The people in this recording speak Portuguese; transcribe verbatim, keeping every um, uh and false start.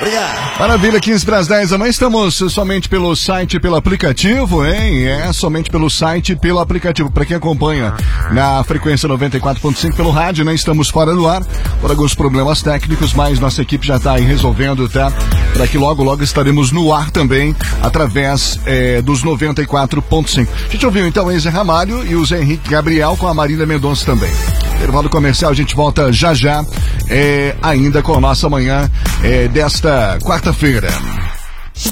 Obrigado. Maravilha, quinze para as dez da manhã. Estamos somente pelo site e pelo aplicativo, hein? É, somente pelo site e pelo aplicativo. Para quem acompanha na frequência noventa e quatro ponto cinco pelo rádio, né? Estamos fora do ar por alguns problemas técnicos, mas nossa equipe já está aí resolvendo, tá? Para que logo, logo estaremos no ar também, através é, dos noventa e quatro ponto cinco. A gente ouviu então o Zé Ramalho e o Zé Henrique Gabriel com a Marília Mendonça também. Intervalo comercial, a gente volta já já, é, ainda com a nossa manhã é, desta quarta-feira.